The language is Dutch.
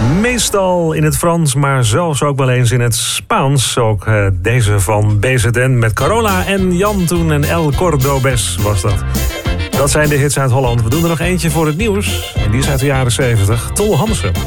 Meestal in het Frans, maar zelfs ook wel eens in het Spaans. Ook deze van BZN met Carola en Jan toen en El Cordobés was dat. Dat zijn de hits uit Holland. We doen er nog eentje voor het nieuws. En die is uit de jaren 70. Tol Hansen.